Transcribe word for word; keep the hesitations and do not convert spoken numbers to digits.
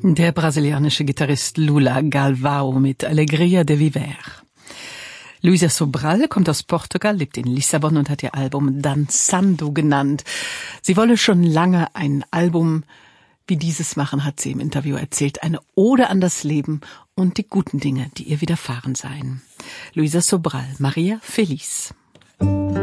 Der brasilianische Gitarrist Lula Galvão mit Alegria de Viver. Luísa Sobral kommt aus Portugal, lebt in Lissabon und hat ihr Album Dançando genannt. Sie wolle schon lange ein Album wie dieses machen, hat sie im Interview erzählt. Eine Ode an das Leben und die guten Dinge, die ihr widerfahren seien. Luísa Sobral, Maria Feliz.